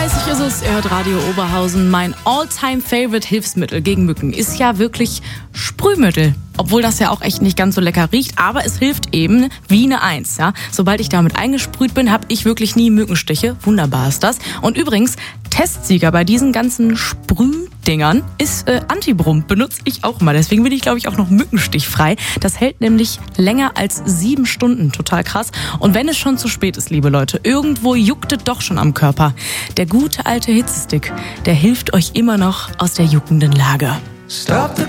8:30 ist es, ihr hört Radio Oberhausen. Mein All-Time-Favorite Hilfsmittel gegen Mücken ist ja wirklich Sprühmittel. Obwohl das ja auch echt nicht ganz so lecker riecht, aber es hilft eben wie eine Eins. Ja? Sobald ich damit eingesprüht bin, habe ich wirklich nie Mückenstiche. Wunderbar ist das. Und übrigens, Testsieger bei diesen ganzen Sprühdingern ist Antibrum. Benutze ich auch mal. Deswegen bin ich, glaube ich, auch noch mückenstichfrei. Das hält nämlich länger als 7 Stunden. Total krass. Und wenn es schon zu spät ist, liebe Leute, irgendwo juckt es doch schon am Körper. Der gute alte Hitzestick, der hilft euch immer noch aus der juckenden Lage. Stop the